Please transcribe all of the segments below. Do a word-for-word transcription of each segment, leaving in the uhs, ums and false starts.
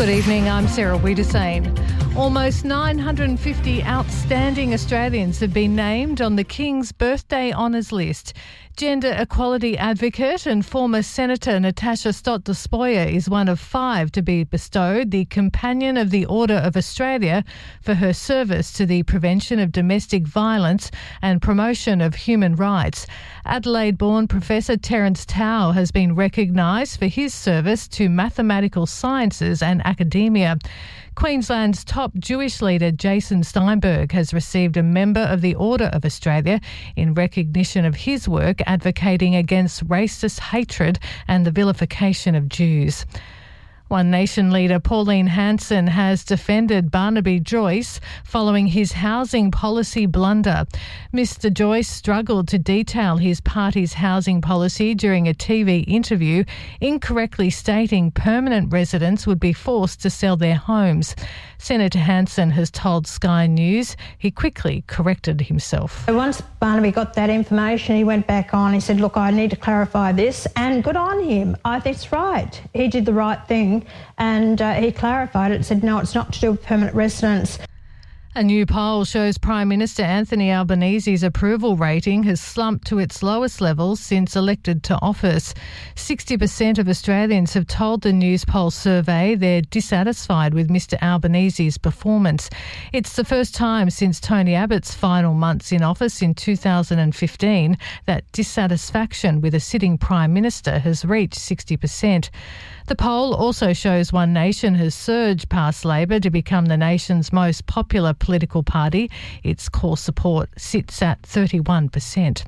Good evening, I'm Sarah Wiedersane. Almost nine hundred fifty outstanding Australians have been named on the King's Birthday Honours List. Gender equality advocate and former Senator Natasha Stott-Despoja is one of five to be bestowed the Companion of the Order of Australia for her service to the prevention of domestic violence and promotion of human rights. Adelaide-born Professor Terence Tao has been recognised for his service to mathematical sciences and academia. Queensland's top Jewish leader Jason Steinberg has received a Member of the Order of Australia in recognition of his work advocating against racist hatred and the vilification of Jews. One Nation leader Pauline Hanson has defended Barnaby Joyce following his housing policy blunder. Mister Joyce struggled to detail his party's housing policy during a T V interview, incorrectly stating permanent residents would be forced to sell their homes. Senator Hanson has told Sky News he quickly corrected himself. Once Barnaby got that information, he went back on. He said, look, I need to clarify this, and good on him. I think it's right. He did the right thing, and uh, he clarified it and said, no, it's not to do with permanent residents. A new poll shows Prime Minister Anthony Albanese's approval rating has slumped to its lowest levels since elected to office. sixty percent of Australians have told the Newspoll survey they're dissatisfied with Mister Albanese's performance. It's the first time since Tony Abbott's final months in office in two thousand fifteen that dissatisfaction with a sitting Prime Minister has reached sixty percent. The poll also shows One Nation has surged past Labor to become the nation's most popular political party. Its core support sits at thirty-one percent.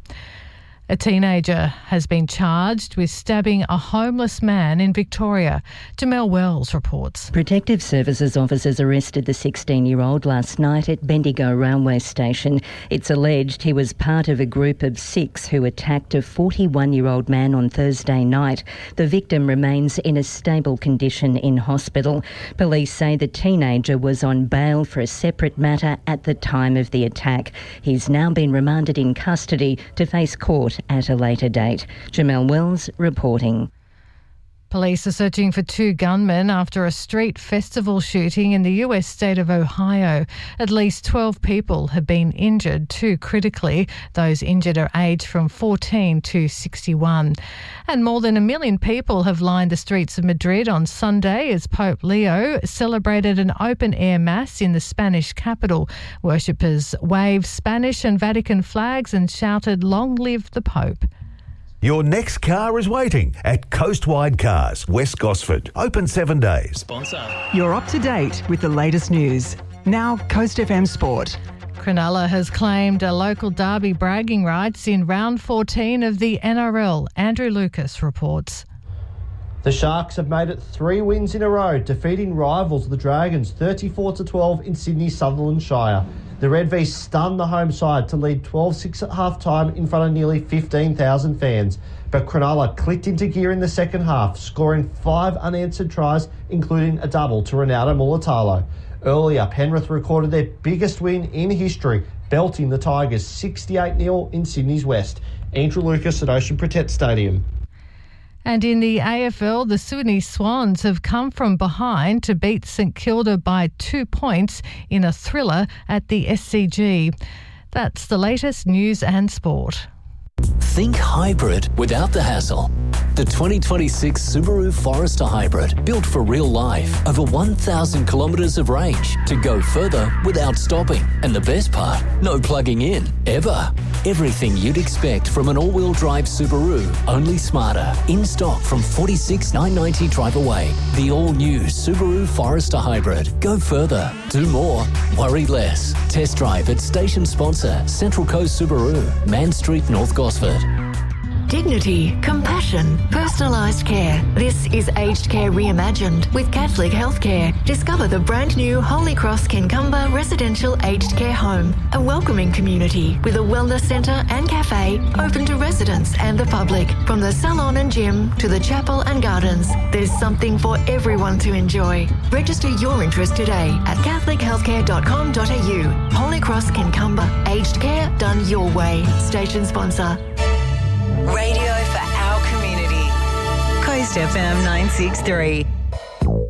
A teenager has been charged with stabbing a homeless man in Victoria. Jamel Wells reports. Protective Services officers arrested the sixteen-year-old last night at Bendigo railway station. It's alleged he was part of a group of six who attacked a forty-one-year-old man on Thursday night. The victim remains in a stable condition in hospital. Police say the teenager was on bail for a separate matter at the time of the attack. He's now been remanded in custody to face court at a later date. Jamel Wells reporting. Police are searching for two gunmen after a street festival shooting in the U S state of Ohio. At least twelve people have been injured, two critically. Those injured are aged from fourteen to sixty-one. And more than a million people have lined the streets of Madrid on Sunday as Pope Leo celebrated an open-air mass in the Spanish capital. Worshippers waved Spanish and Vatican flags and shouted, "Long live the Pope." Your next car is waiting at Coastwide Cars, West Gosford. Open seven days. Sponsor. You're up to date with the latest news. Now, Coast F M Sport. Cronulla has claimed a local derby bragging rights in round fourteen of the N R L. Andrew Lucas reports. The Sharks have made it three wins in a row, defeating rivals the Dragons thirty-four to twelve in Sydney's Sutherland Shire. The Red V stunned the home side to lead twelve six at half-time in front of nearly fifteen thousand fans. But Cronulla clicked into gear in the second half, scoring five unanswered tries, including a double to Ronaldo Mulitalo. Earlier, Penrith recorded their biggest win in history, belting the Tigers sixty-eight nil in Sydney's West. Andrew Lucas at Ocean Protect Stadium. And in the A F L, the Sydney Swans have come from behind to beat St Kilda by two points in a thriller at the S C G. That's the latest news and sport. Think hybrid without the hassle. The twenty twenty-six Subaru Forester Hybrid, built for real life. Over one thousand kilometres of range to go further without stopping. And the best part, no plugging in, ever. Everything you'd expect from an all-wheel drive Subaru, only smarter. In stock from forty-six thousand nine hundred ninety drive away. The all-new Subaru Forester Hybrid. Go further, do more, worry less. Test drive at station sponsor Central Coast Subaru, Man Street, North Gosford. Dignity, compassion, personalised care. This is Aged Care Reimagined with Catholic Healthcare. Discover the brand new Holy Cross Kincumber Residential Aged Care Home, a welcoming community with a wellness centre and cafe open to residents and the public. From the salon and gym to the chapel and gardens, there's something for everyone to enjoy. Register your interest today at catholic healthcare dot com dot a u. Holy Cross Kincumber, aged care done your way. Station sponsor. Radio for our community. Coast F M nine six three.